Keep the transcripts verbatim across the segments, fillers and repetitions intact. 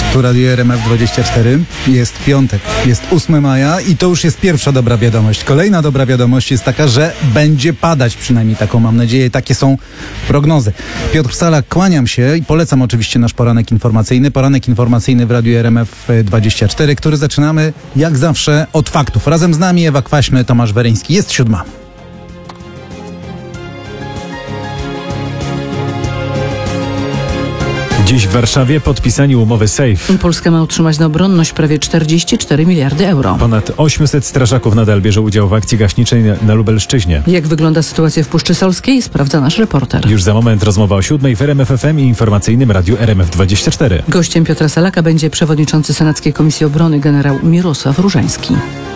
Tu Radio R M F dwadzieścia cztery. Jest piątek, jest ósmego maja i to już jest pierwsza dobra wiadomość. Kolejna dobra wiadomość jest taka, że będzie padać, przynajmniej taką mam nadzieję. Takie są prognozy. Piotr Salak, kłaniam się i polecam oczywiście nasz poranek informacyjny. Poranek informacyjny w Radiu R M F dwadzieścia cztery, który zaczynamy jak zawsze od faktów. Razem z nami Ewa Kwaśny, Tomasz Weryński. Jest siódma. Dziś w Warszawie podpisanie umowy SAFE. Polska ma otrzymać na obronność prawie czterdzieści cztery miliardy euro. Ponad osiemset strażaków nadal bierze udział w akcji gaśniczej na, na Lubelszczyźnie. Jak wygląda sytuacja w Puszczy Solskiej? Sprawdza nasz reporter. Już za moment rozmowa o siódmej w R M F F M i informacyjnym Radiu R M F dwadzieścia cztery. Gościem Piotra Salaka będzie przewodniczący Senackiej Komisji Obrony generał Mirosław Różański.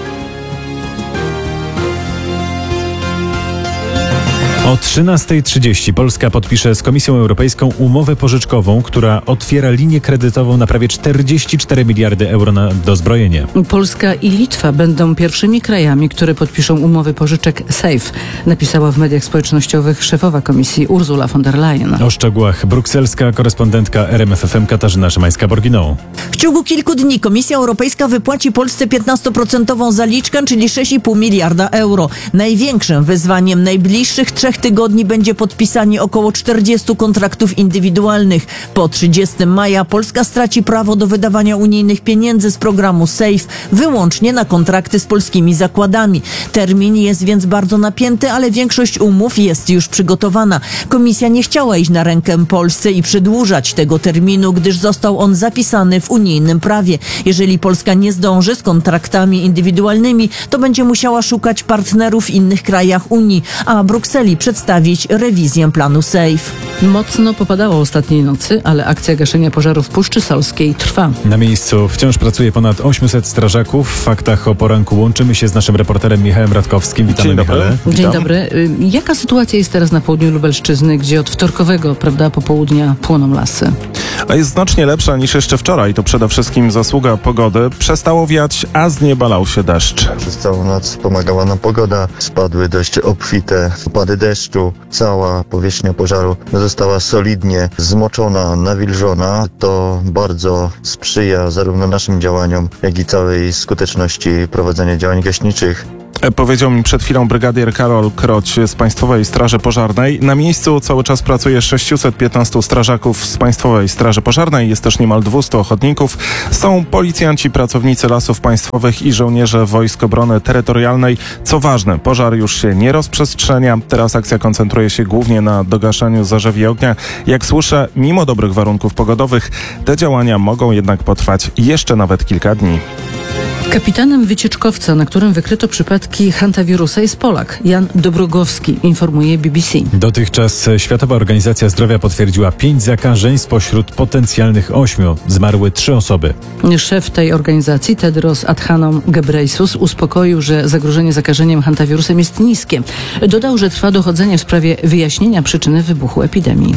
O trzynastej trzydzieści Polska podpisze z Komisją Europejską umowę pożyczkową, która otwiera linię kredytową na prawie czterdzieści cztery miliardy euro na dozbrojenie. Polska i Litwa będą pierwszymi krajami, które podpiszą umowy pożyczek SAFE, napisała w mediach społecznościowych szefowa Komisji Ursula von der Leyen. O szczegółach brukselska korespondentka R M F F M Katarzyna Szymańska-Borginą. W ciągu kilku dni Komisja Europejska wypłaci Polsce piętnastoprocentową zaliczkę, czyli sześć i pół miliarda euro. Największym wyzwaniem najbliższych trzech tygodni będzie podpisanie około czterdziestu kontraktów indywidualnych. Po trzydziestego maja Polska straci prawo do wydawania unijnych pieniędzy z programu SAFE wyłącznie na kontrakty z polskimi zakładami. Termin jest więc bardzo napięty, ale większość umów jest już przygotowana. Komisja nie chciała iść na rękę Polsce i przedłużać tego terminu, gdyż został on zapisany w unijnym prawie. Jeżeli Polska nie zdąży z kontraktami indywidualnymi, to będzie musiała szukać partnerów w innych krajach Unii, a Brukseli przedstawić rewizję planu SAFE. Mocno popadało ostatniej nocy, ale akcja gaszenia pożarów w Puszczy Solskiej trwa. Na miejscu wciąż pracuje ponad osiemset strażaków. W faktach o poranku łączymy się z naszym reporterem Michałem Radkowskim. Witamy, Dzień dobry. Michale. Dzień Witam. dobry. Y, Jaka sytuacja jest teraz na południu Lubelszczyzny, gdzie od wtorkowego, prawda, popołudnia płoną lasy? A jest znacznie lepsza niż jeszcze wczoraj. To przede wszystkim zasługa pogody. Przestało wiać, a z nieba lał się deszcz. Przez całą noc pomagała nam pogoda. Spadły dość obfite opady deszczu. Cała powierzchnia pożaru została solidnie zmoczona, nawilżona. To bardzo sprzyja zarówno naszym działaniom, jak i całej skuteczności prowadzenia działań gaśniczych. Powiedział mi przed chwilą brygadier Karol Kroć z Państwowej Straży Pożarnej. Na miejscu cały czas pracuje sześciuset piętnastu strażaków z Państwowej Straży Pożarnej. Jest też niemal dwieście ochotników. Są policjanci, pracownicy Lasów Państwowych i żołnierze Wojsk Obrony Terytorialnej. Co ważne, pożar już się nie rozprzestrzenia. Teraz akcja koncentruje się głównie na dogaszaniu zarzewi ognia. Jak słyszę, mimo dobrych warunków pogodowych, te działania mogą jednak potrwać jeszcze nawet kilka dni. Kapitanem wycieczkowca, na którym wykryto przypadki hantawirusa, jest Polak, Jan Dobrogowski, informuje B B C. Dotychczas Światowa Organizacja Zdrowia potwierdziła pięć zakażeń, spośród potencjalnych ośmiu. Zmarły trzy osoby. Szef tej organizacji, Tedros Adhanom Ghebreyesus, uspokoił, że zagrożenie zakażeniem hantawirusem jest niskie. Dodał, że trwa dochodzenie w sprawie wyjaśnienia przyczyny wybuchu epidemii.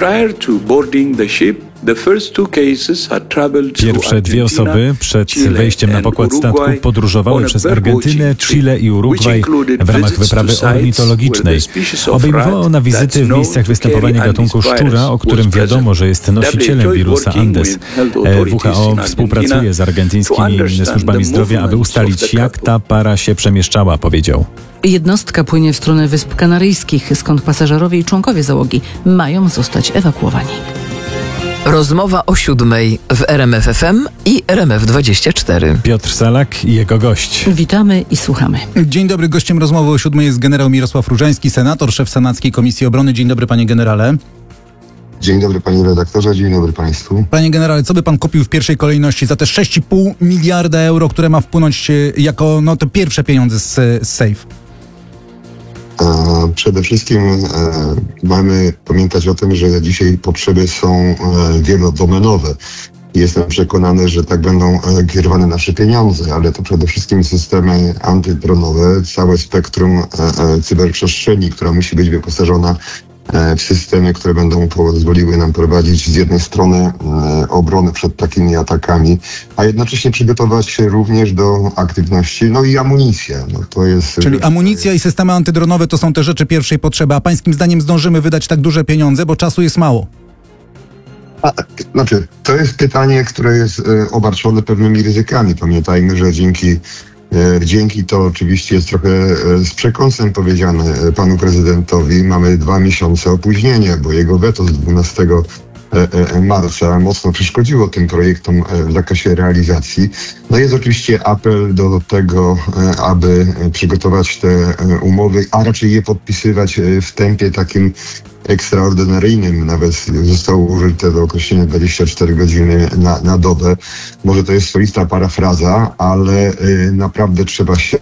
Pierwsze dwie osoby przed wejściem na pokład statku podróżowały przez Argentynę, Chile i Urugwaj w ramach wyprawy ornitologicznej. Obejmowało ona wizyty w miejscach występowania gatunku szczura, o którym wiadomo, że jest nosicielem wirusa Andes. W H O współpracuje z argentyńskimi służbami zdrowia, aby ustalić, jak ta para się przemieszczała, powiedział. Jednostka płynie w stronę Wysp Kanaryjskich, skąd pasażerowie i członkowie załogi mają zostać ewakuowani. Rozmowa o siódmej w R M F F M i R M F dwadzieścia cztery. Piotr Salak i jego gość. Witamy i słuchamy. Dzień dobry, gościem rozmowy o siódmej jest generał Mirosław Różański, senator, szef Senackiej Komisji Obrony. Dzień dobry, panie generale. Dzień dobry, panie redaktorze, dzień dobry państwu. Panie generale, co by pan kupił w pierwszej kolejności za te sześć i pół miliarda euro, które ma wpłynąć jako no, te pierwsze pieniądze z, z SAFE? E, przede wszystkim e, mamy pamiętać o tym, że dzisiaj potrzeby są e, wielodomenowe. Jestem przekonany, że tak będą e, kierowane nasze pieniądze, ale to przede wszystkim systemy antydronowe, całe spektrum e, e, cyberprzestrzeni, która musi być wyposażona w systemy, które będą pozwoliły nam prowadzić z jednej strony e, obronę przed takimi atakami, a jednocześnie przygotować się również do aktywności, no i amunicję. No to jest, Czyli amunicja i systemy antydronowe to są te rzeczy pierwszej potrzeby, a pańskim zdaniem zdążymy wydać tak duże pieniądze, bo czasu jest mało? A, znaczy, to jest pytanie, które jest e, obarczone pewnymi ryzykami. Pamiętajmy, że dzięki, e, dzięki to oczywiście jest trochę e, z przekąsem powiedziane e, panu prezydentowi, mamy dwa miesiące opóźnienia, bo jego weto z dwunastego marca mocno przeszkodziło tym projektom w zakresie realizacji. No jest oczywiście apel do tego, aby przygotować te umowy, a raczej je podpisywać w tempie takim ekstraordynaryjnym. Nawet zostało użyte do określenia dwadzieścia cztery godziny na, na dobę. Może to jest swoista parafraza, ale naprawdę trzeba się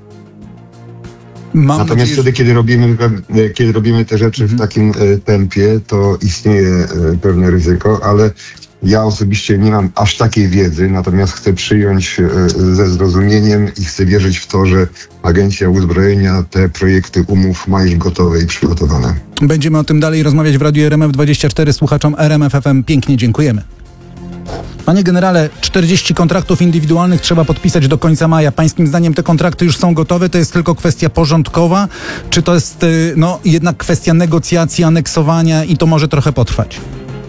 Mam Natomiast nadzieję, wtedy, kiedy robimy, kiedy robimy te rzeczy Mhm. w takim e, tempie, to istnieje e, pewne ryzyko, ale ja osobiście nie mam aż takiej wiedzy, natomiast chcę przyjąć e, ze zrozumieniem i chcę wierzyć w to, że Agencja Uzbrojenia te projekty umów ma już gotowe i przygotowane. Będziemy o tym dalej rozmawiać w Radiu R M F dwadzieścia cztery. Słuchaczom R M F F M pięknie dziękujemy. Panie generale, czterdzieści kontraktów indywidualnych trzeba podpisać do końca maja. Pańskim zdaniem te kontrakty już są gotowe? To jest tylko kwestia porządkowa? Czy to jest y, no, jednak kwestia negocjacji, aneksowania i to może trochę potrwać?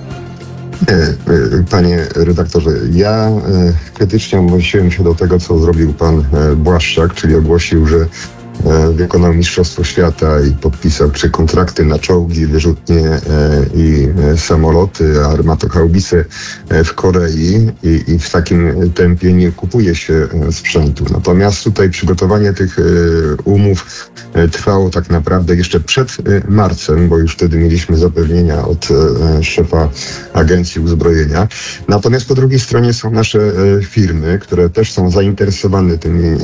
Nie, e, panie redaktorze, ja e, krytycznie odnosiłem się do tego, co zrobił pan e, Błaszczak, czyli ogłosił, że e, wykonał Mistrzostwo Świata i podpisał trzy kontrakty na czołgi, wyrzutnie e, i e, samoloty, armatohaubice e, w Korei i, i w takim tempie nie kupuje się e, sprzętu. Natomiast tutaj przygotowanie tych e, umów e, trwało tak naprawdę jeszcze przed e, marcem, bo już wtedy mieliśmy zapewnienia od e, szefa Agencji Uzbrojenia. Natomiast po drugiej stronie są nasze e, firmy, które też są zainteresowane tymi e,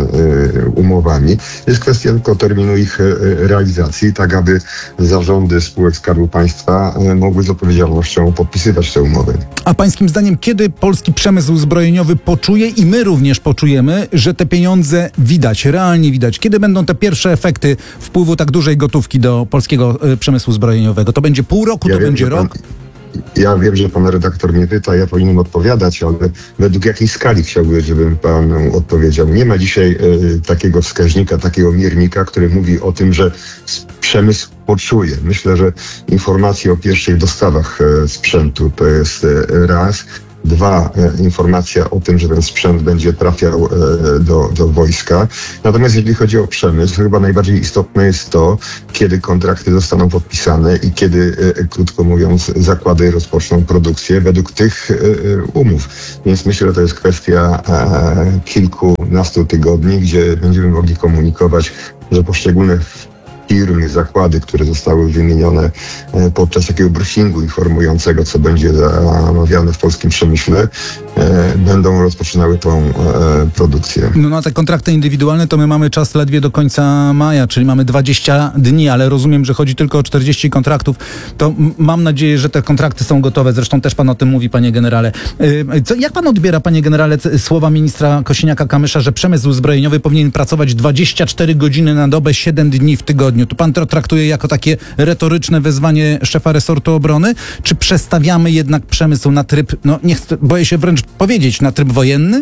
e, umowami. Jest kwestia tylko terminu ich e, realizacji, tak aby zarządy spółek Skarbu Państwa e, mogły z odpowiedzialnością podpisywać te umowy. A pańskim zdaniem, kiedy polski przemysł zbrojeniowy poczuje i my również poczujemy, że te pieniądze widać, realnie widać? Kiedy będą te pierwsze efekty wpływu tak dużej gotówki do polskiego y, przemysłu zbrojeniowego? To będzie pół roku, to wiem, będzie że pan- rok? Ja wiem, że pan redaktor mnie pyta, ja powinienem odpowiadać, ale według jakiej skali chciałby, żebym panu odpowiedział? Nie ma dzisiaj e, takiego wskaźnika, takiego miernika, który mówi o tym, że s- przemysł poczuje. Myślę, że informacje o pierwszych dostawach e, sprzętu to jest e, raz. Dwa, e, informacja o tym, że ten sprzęt będzie trafiał e, do, do wojska. Natomiast jeśli chodzi o przemysł, chyba najbardziej istotne jest to, kiedy kontrakty zostaną podpisane i kiedy, e, krótko mówiąc, zakłady rozpoczną produkcję według tych e, umów. Więc myślę, że to jest kwestia e, kilkunastu tygodni, gdzie będziemy mogli komunikować, że poszczególne firmy, zakłady, które zostały wymienione e, podczas takiego briefingu informującego, co będzie zamawiane w polskim przemyśle, e, będą rozpoczynały tą e, produkcję. No na te kontrakty indywidualne to my mamy czas ledwie do końca maja, czyli mamy dwadzieścia dni, ale rozumiem, że chodzi tylko o czterdzieści kontraktów. To m- mam nadzieję, że te kontrakty są gotowe. Zresztą też pan o tym mówi, panie generale. Y, Co, jak pan odbiera, panie generale, c- słowa ministra Kosiniaka-Kamysza, że przemysł zbrojeniowy powinien pracować dwadzieścia cztery godziny na dobę, siedem dni w tygodniu? To pan to traktuje jako takie retoryczne wezwanie szefa resortu obrony? Czy przestawiamy jednak przemysł na tryb, no nie chcę, boję się wręcz powiedzieć, na tryb wojenny?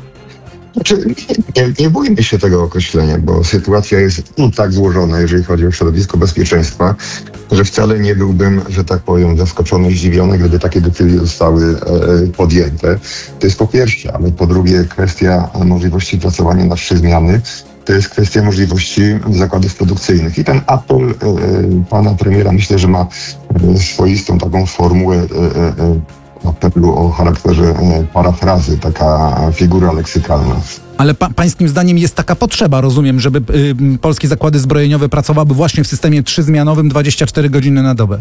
Znaczy, nie, nie, nie bójmy się tego określenia, bo sytuacja jest no, tak złożona, jeżeli chodzi o środowisko bezpieczeństwa, że wcale nie byłbym, że tak powiem, zaskoczony, zdziwiony, gdyby takie decyzje zostały e, podjęte. To jest po pierwsze, ale po drugie kwestia możliwości pracowania na trzy zmiany. To jest kwestia możliwości zakładów produkcyjnych. I ten apel e, pana premiera myślę, że ma e, swoistą taką formułę e, e, apelu o charakterze e, parafrazy, taka figura leksykalna. Ale pa, pańskim zdaniem jest taka potrzeba, rozumiem, żeby y, polskie zakłady zbrojeniowe pracowały właśnie w systemie trzyzmianowym dwadzieścia cztery godziny na dobę.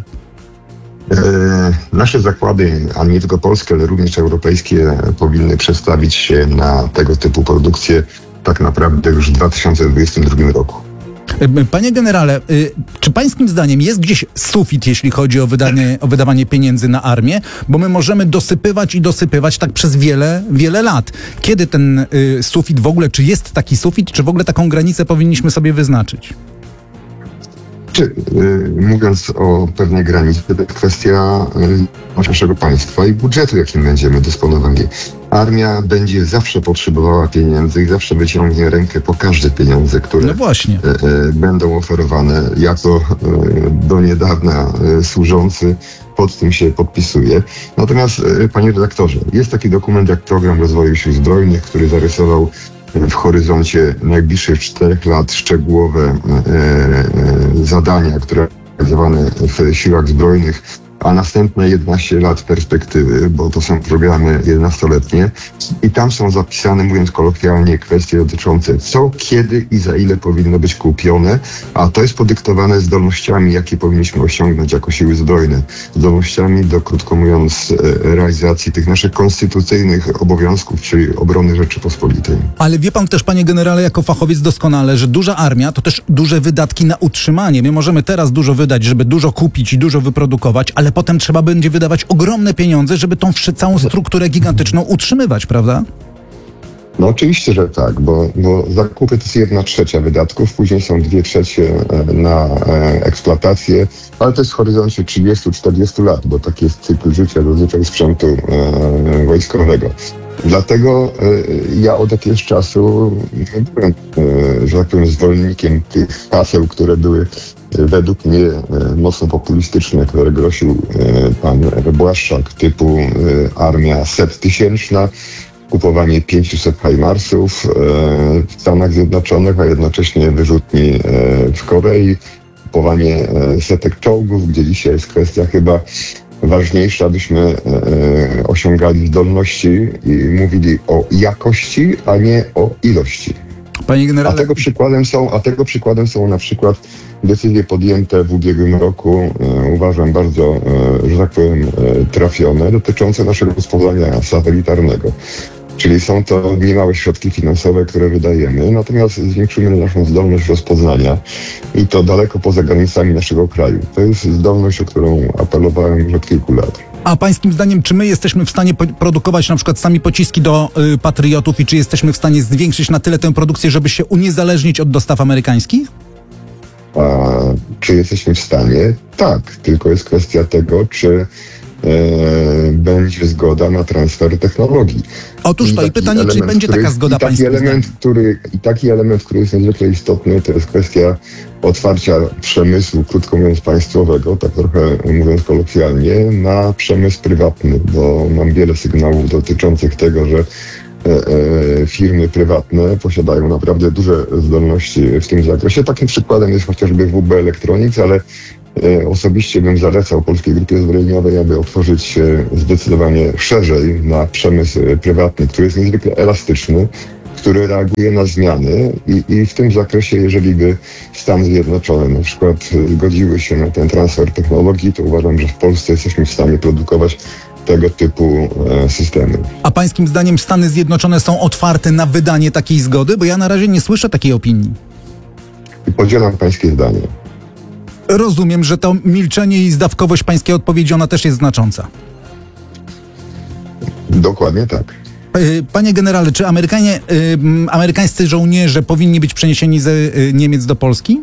E, nasze zakłady, a nie tylko polskie, ale również europejskie, powinny przestawić się na tego typu produkcję tak naprawdę już w dwa tysiące dwudziestym drugim roku. Y, Panie generale, y, czy pańskim zdaniem jest gdzieś sufit, jeśli chodzi o, wydanie, o wydawanie pieniędzy na armię? Bo my możemy dosypywać i dosypywać tak przez wiele, wiele lat. Kiedy ten y, sufit w ogóle, czy jest taki sufit, czy w ogóle taką granicę powinniśmy sobie wyznaczyć? Czy, y, mówiąc o pewnej granicy, to jest kwestia y, naszego państwa i budżetu, jakim będziemy dysponowali. Armia będzie zawsze potrzebowała pieniędzy i zawsze wyciągnie rękę po każde pieniądze, które No właśnie. y, y, będą oferowane. Jako y, do niedawna y, służący pod tym się podpisuję. Natomiast, panie redaktorze, jest taki dokument jak Program Rozwoju Sił Zbrojnych, który zarysował w horyzoncie najbliższych czterech lat szczegółowe e, e, zadania, które realizowane w siłach zbrojnych, a następne jedenaście lat perspektywy, bo to są programy jedenastoletnie i tam są zapisane, mówiąc kolokwialnie, kwestie dotyczące co, kiedy i za ile powinno być kupione, a to jest podyktowane zdolnościami, jakie powinniśmy osiągnąć jako siły zbrojne. Zdolnościami do, krótko mówiąc, realizacji tych naszych konstytucyjnych obowiązków, czyli obrony Rzeczypospolitej. Ale wie pan też, panie generale, jako fachowiec doskonale, że duża armia to też duże wydatki na utrzymanie. My możemy teraz dużo wydać, żeby dużo kupić i dużo wyprodukować, ale potem trzeba będzie wydawać ogromne pieniądze, żeby tą całą strukturę gigantyczną utrzymywać, prawda? No oczywiście, że tak, bo, bo zakupy to jest jedna trzecia wydatków, później są dwie trzecie na eksploatację, ale to jest w horyzoncie trzydziestu czterdziestu lat, bo taki jest cykl życia zazwyczaj sprzętu e, wojskowego. Dlatego e, ja od jakiegoś czu nie byłem, e, że tak powiem, zwolennikiem tych haseł, które były według mnie e, mocno populistyczne, które głosił e, pan Błaszczak, typu e, armia settysięczna, kupowanie pięciuset Hajmarsów e, w Stanach Zjednoczonych, a jednocześnie wyrzutni e, w Korei, kupowanie e, setek czołgów, gdzie dzisiaj jest kwestia chyba ważniejsza, abyśmy e, osiągali zdolności i mówili o jakości, a nie o ilości. Panie generale... A tego przykładem są, a tego przykładem są na przykład decyzje podjęte w ubiegłym roku, e, uważam bardzo, e, że tak powiem, e, trafione, dotyczące naszego rozpoznania satelitarnego. Czyli są to niemałe środki finansowe, które wydajemy, natomiast zwiększymy naszą zdolność rozpoznania i to daleko poza granicami naszego kraju. To jest zdolność, o którą apelowałem już od kilku lat. A pańskim zdaniem, czy my jesteśmy w stanie po- produkować na przykład sami pociski do y, patriotów i czy jesteśmy w stanie zwiększyć na tyle tę produkcję, żeby się uniezależnić od dostaw amerykańskich? A czy jesteśmy w stanie? Tak, tylko jest kwestia tego, czy e, będzie zgoda na transfer technologii. Otóż to i pytanie, element, czy będzie który, taka zgoda i taki pańskim element, zdaniem? który, I taki element, który jest niezwykle istotny, to jest kwestia otwarcia przemysłu, krótko mówiąc państwowego, tak trochę mówiąc kolokwialnie, na przemysł prywatny, bo mam wiele sygnałów dotyczących tego, że E, e, firmy prywatne posiadają naprawdę duże zdolności w tym zakresie. Takim przykładem jest chociażby W B Electronics, ale e, osobiście bym zalecał Polskiej Grupie Zbrojeniowej, aby otworzyć się zdecydowanie szerzej na przemysł prywatny, który jest niezwykle elastyczny, który reaguje na zmiany i, i w tym zakresie, jeżeli by Stany Zjednoczone na przykład zgodziły się na ten transfer technologii, to uważam, że w Polsce jesteśmy w stanie produkować tego typu e, systemy. A pańskim zdaniem Stany Zjednoczone są otwarte na wydanie takiej zgody? Bo ja na razie nie słyszę takiej opinii. I podzielam pańskie zdanie. Rozumiem, że to milczenie i zdawkowość pańskiej odpowiedzi, ona też jest znacząca. Dokładnie tak. Panie generale, czy Amerykanie, y, amerykańscy żołnierze powinni być przeniesieni z y, Niemiec do Polski?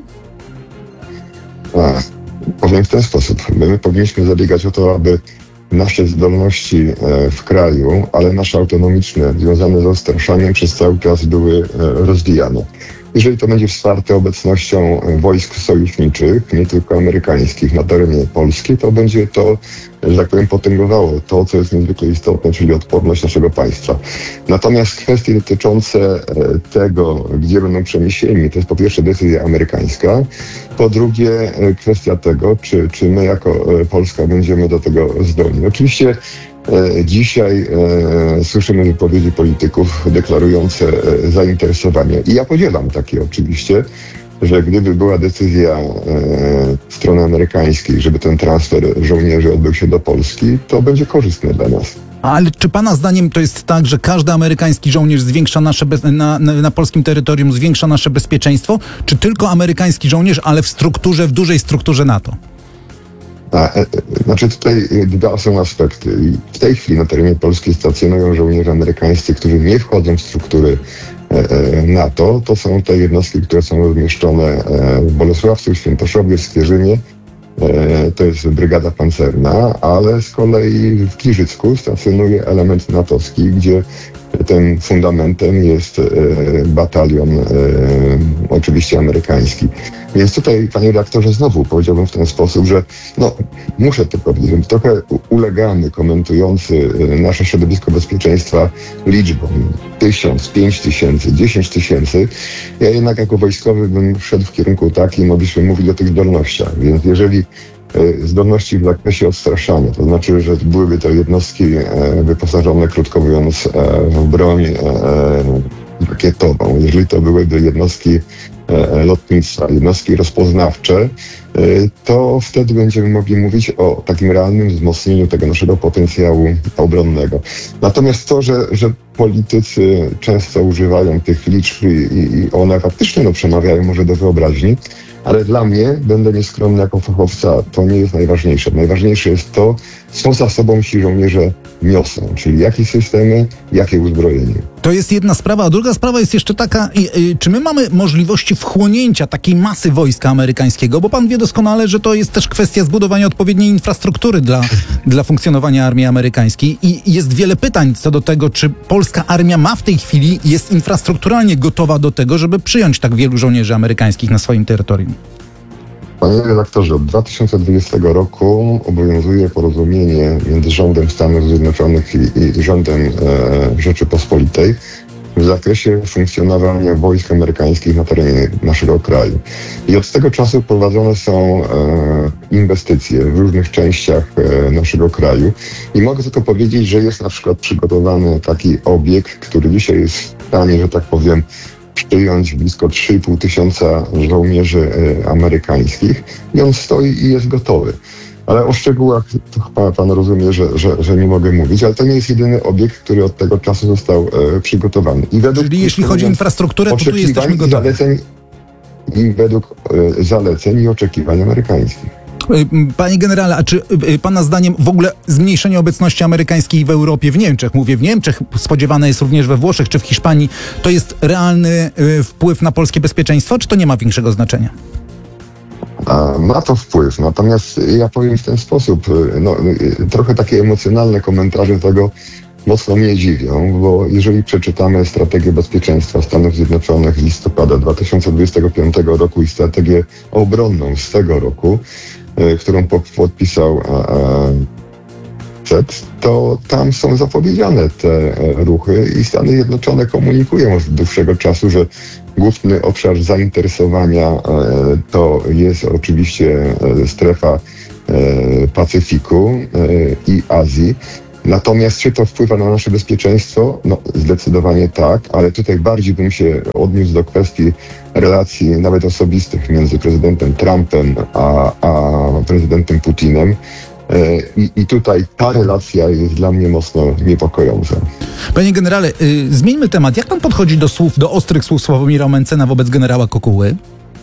A, powiem w ten sposób. My powinniśmy zabiegać o to, aby nasze zdolności e, w kraju, ale nasze autonomiczne, związane z odstraszaniem, przez cały czas były e, rozwijane. Jeżeli to będzie wsparte obecnością wojsk sojuszniczych, nie tylko amerykańskich, na terenie Polski, to będzie to, że tak powiem, potęgowało to, co jest niezwykle istotne, czyli odporność naszego państwa. Natomiast kwestie dotyczące tego, gdzie będą przeniesieni, to jest po pierwsze decyzja amerykańska, po drugie kwestia tego, czy, czy my jako Polska będziemy do tego zdolni. Oczywiście dzisiaj e, słyszymy wypowiedzi polityków deklarujące e, zainteresowanie. I ja podzielam takie oczywiście, że gdyby była decyzja e, strony amerykańskiej, żeby ten transfer żołnierzy odbył się do Polski, to będzie korzystne dla nas. Ale czy pana zdaniem to jest tak, że każdy amerykański żołnierz zwiększa nasze bez, na, na, na polskim terytorium zwiększa nasze bezpieczeństwo? Czy tylko amerykański żołnierz, ale w strukturze, w dużej strukturze NATO? A, e, znaczy tutaj dwa są aspekty. I w tej chwili na terenie Polski stacjonują żołnierze amerykańscy, którzy nie wchodzą w struktury e, e, NATO. To są te jednostki, które są rozmieszczone e, w Bolesławcu, Świętoszowie, w Skwierzynie. E, to jest brygada pancerna, ale z kolei w Giżycku stacjonuje element natowski, gdzie te tym fundamentem jest e, batalion e, oczywiście amerykański. Więc tutaj, panie redaktorze, znowu powiedziałbym w ten sposób, że no, muszę to powiedzieć, że trochę ulegamy, komentujący nasze środowisko bezpieczeństwa liczbą tysiąc, pięć tysięcy, dziesięć tysięcy. Ja jednak jako wojskowy bym szedł w kierunku takim, abyśmy mówili o tych zdolnościach. Więc jeżeli zdolności w zakresie odstraszania, to znaczy, że byłyby to jednostki wyposażone, krótko mówiąc, w broń rakietową. Jeżeli to byłyby jednostki lotnictwa, jednostki rozpoznawcze, to wtedy będziemy mogli mówić o takim realnym wzmocnieniu tego naszego potencjału obronnego. Natomiast to, że, że politycy często używają tych liczb i, i one faktycznie no, przemawiają może do wyobraźni, ale dla mnie, będę nieskromny jako fachowca, to nie jest najważniejsze. Najważniejsze jest to, co za sobą ci żołnierze niosą, czyli jakie systemy, jakie uzbrojenie. To jest jedna sprawa, a druga sprawa jest jeszcze taka, czy my mamy możliwości wchłonięcia takiej masy wojska amerykańskiego, bo pan wie doskonale, że to jest też kwestia zbudowania odpowiedniej infrastruktury dla, dla funkcjonowania armii amerykańskiej i jest wiele pytań co do tego, czy polska armia ma w tej chwili, jest infrastrukturalnie gotowa do tego, żeby przyjąć tak wielu żołnierzy amerykańskich na swoim terytorium. Panie redaktorze, od dwa tysiące dwudziestego roku obowiązuje porozumienie między rządem Stanów Zjednoczonych i, i rządem e, Rzeczypospolitej w zakresie funkcjonowania wojsk amerykańskich na terenie naszego kraju. I od tego czasu prowadzone są e, inwestycje w różnych częściach e, naszego kraju. I mogę tylko powiedzieć, że jest na przykład przygotowany taki obiekt, który dzisiaj jest w stanie, że tak powiem, przyjąć blisko trzy i pół tysiąca żołnierzy e, amerykańskich i on stoi i jest gotowy. Ale o szczegółach to pan, pan rozumie, że, że, że nie mogę mówić, ale to nie jest jedyny obiekt, który od tego czasu został e, przygotowany. I według, Czyli jeśli chodzi o infrastrukturę, to tu jesteśmy gotowi. Zaleceń, I według e, zaleceń i oczekiwań amerykańskich. Panie generale, a czy pana zdaniem w ogóle zmniejszenie obecności amerykańskiej w Europie, w Niemczech, mówię w Niemczech, spodziewane jest również we Włoszech czy w Hiszpanii, to jest realny wpływ na polskie bezpieczeństwo, czy to nie ma większego znaczenia? A ma to wpływ, natomiast ja powiem w ten sposób, no, trochę takie emocjonalne komentarze tego mocno mnie dziwią, bo jeżeli przeczytamy strategię bezpieczeństwa Stanów Zjednoczonych z listopada dwa tysiące dwudziestego piątego roku i strategię obronną z tego roku, którą podpisał C E T, to tam są zapowiedziane te ruchy i Stany Zjednoczone komunikują od dłuższego czasu, że główny obszar zainteresowania to jest oczywiście strefa Pacyfiku i Azji. Natomiast czy to wpływa na nasze bezpieczeństwo? No zdecydowanie tak, ale tutaj bardziej bym się odniósł do kwestii relacji nawet osobistych między prezydentem Trumpem a, a prezydentem Putinem. I, I tutaj ta relacja jest dla mnie mocno niepokojąca. Panie generale, yy, zmieńmy temat. Jak pan podchodzi do słów, do ostrych słów Sławomira Mentzena wobec generała Kokuły?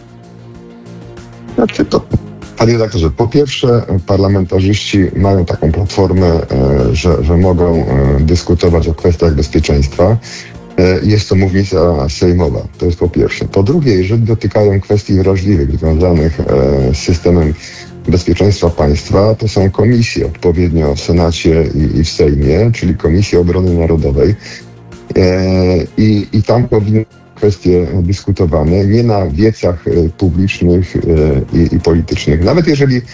Znaczy to... Panie redaktorze, po pierwsze parlamentarzyści mają taką platformę, że, że mogą dyskutować o kwestiach bezpieczeństwa. Jest to mównica sejmowa, to jest po pierwsze. Po drugie, jeżeli dotykają kwestii wrażliwych związanych z systemem bezpieczeństwa państwa, to są komisje odpowiednio w Senacie i, i w Sejmie, czyli Komisja Obrony Narodowej. I, i tam powinny kwestie dyskutowane, nie na wiecach publicznych i, i politycznych. Nawet jeżeli e,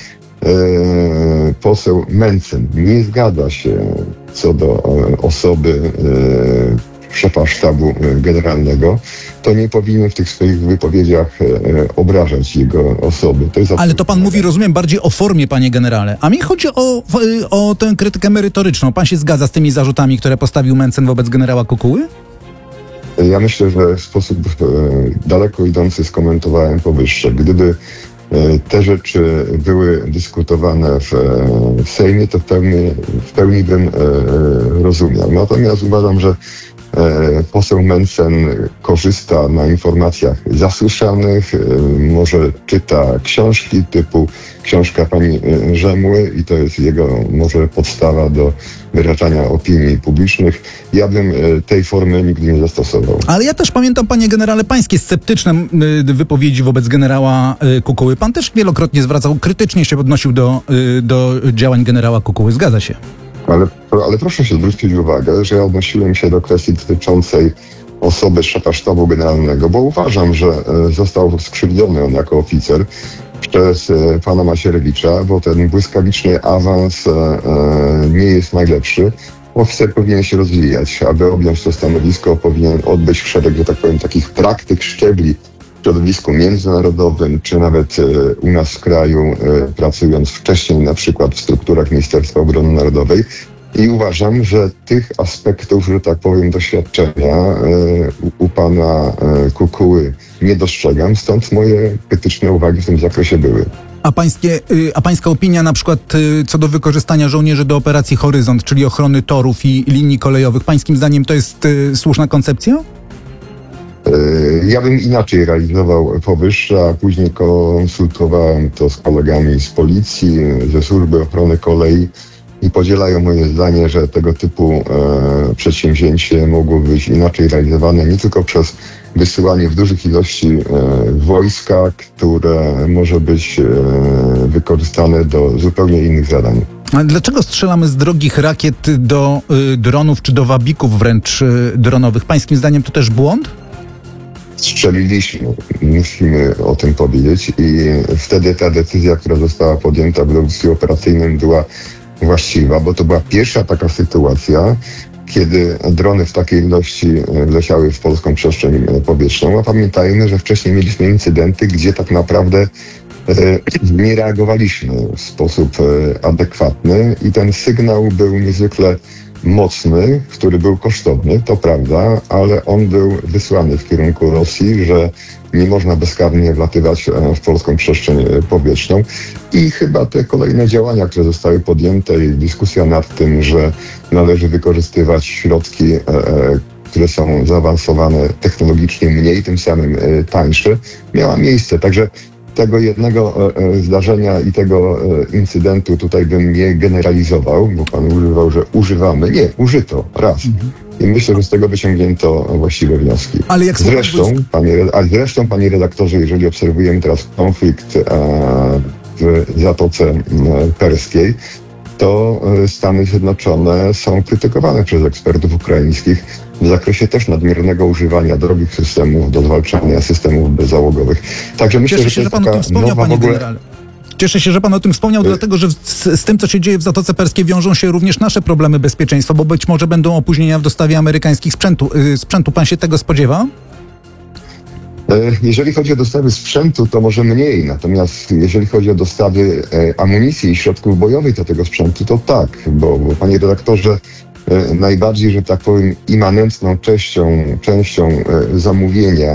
poseł Mentzen nie zgadza się co do e, osoby e, szefa sztabu generalnego, to nie powinien w tych swoich wypowiedziach e, obrażać jego osoby. To jest Ale to pan mówi, rozumiem, bardziej o formie, panie generale. A mi chodzi o, o tę krytykę merytoryczną. Pan się zgadza z tymi zarzutami, które postawił Mentzen wobec generała Kokuły? Ja myślę, że w sposób e, daleko idący skomentowałem powyższe. Gdyby e, te rzeczy były dyskutowane w, w Sejmie, to w pełni, w pełni bym e, rozumiał. Natomiast uważam, że e, poseł Mentzen korzysta na informacjach zasłyszanych, e, może czyta książki typu książka pani Rzemły i to jest jego może podstawa do wyrażania opinii publicznych. Ja bym tej formy nigdy nie zastosował. Ale ja też pamiętam, panie generale, pańskie sceptyczne wypowiedzi wobec generała Kukuły. Pan też wielokrotnie zwracał, krytycznie się odnosił do, do działań generała Kukuły. Zgadza się? Ale, ale proszę się zwrócić uwagę, że ja odnosiłem się do kwestii dotyczącej osoby szefa sztabu generalnego, bo uważam, że e, został skrzywdzony on jako oficer przez e, pana Macierewicza, bo ten błyskawiczny awans e, e, nie jest najlepszy. Oficer powinien się rozwijać. Aby objąć to stanowisko, powinien odbyć szereg, że tak powiem, takich praktyk szczebli w środowisku międzynarodowym, czy nawet e, u nas w kraju, e, pracując wcześniej na przykład w strukturach Ministerstwa Obrony Narodowej. I uważam, że tych aspektów, że tak powiem, doświadczenia e, u, u pana e, Kukuły nie dostrzegam, stąd moje krytyczne uwagi w tym zakresie były. A, pańskie, y, a pańska opinia na przykład y, co do wykorzystania żołnierzy do operacji Horyzont, czyli ochrony torów i linii kolejowych, pańskim zdaniem to jest y, słuszna koncepcja? Ja bym inaczej realizował powyższe, a później konsultowałem to z kolegami z policji, ze Służby Ochrony Kolei i podzielają moje zdanie, że tego typu e, przedsięwzięcie mogło być inaczej realizowane nie tylko przez wysyłanie w dużych ilości e, wojska, które może być e, wykorzystane do zupełnie innych zadań. A dlaczego strzelamy z drogich rakiet do y, dronów czy do wabików wręcz y, dronowych? Pańskim zdaniem to też błąd? Strzeliliśmy, musimy o tym powiedzieć i wtedy ta decyzja, która została podjęta w dowództwie operacyjnym, była właściwa, bo to była pierwsza taka sytuacja, kiedy drony w takiej ilości wleciały w polską przestrzeń powietrzną, a pamiętajmy, że wcześniej mieliśmy incydenty, gdzie tak naprawdę e, nie reagowaliśmy w sposób e, adekwatny i ten sygnał był niezwykle mocny, który był kosztowny, to prawda, ale on był wysłany w kierunku Rosji, że nie można bezkarnie wlatywać w polską przestrzeń powietrzną. I chyba te kolejne działania, które zostały podjęte i dyskusja nad tym, że należy wykorzystywać środki, e, które są zaawansowane technologicznie mniej, tym samym e, tańsze, miała miejsce. Także tego jednego e, zdarzenia i tego e, incydentu tutaj bym nie generalizował, bo pan używał, że używamy. Nie, użyto raz. Mhm. I myślę, że z tego wyciągnięto właściwe wnioski. Ale jak zresztą, panie, a zresztą, panie redaktorze, jeżeli obserwujemy teraz konflikt e, w Zatoce Perskiej, to Stany Zjednoczone są krytykowane przez ekspertów ukraińskich w zakresie też nadmiernego używania drogich systemów do zwalczania systemów bezzałogowych. Także myślę, Cieszę że się, to że pan o taka tym wspomniał, nowa panie w ogóle... generale. Cieszę się, że pan o tym wspomniał, y- dlatego że z, z tym, co się dzieje w Zatoce Perskiej, wiążą się również nasze problemy bezpieczeństwa, bo być może będą opóźnienia w dostawie amerykańskich sprzętu. Y, sprzętu. Pan się tego spodziewa? Jeżeli chodzi o dostawy sprzętu, to może mniej. Natomiast jeżeli chodzi o dostawy e, amunicji i środków bojowych do tego sprzętu, to tak. Bo, bo panie redaktorze, e, najbardziej, że tak powiem, immanentną częścią, częścią e, zamówienia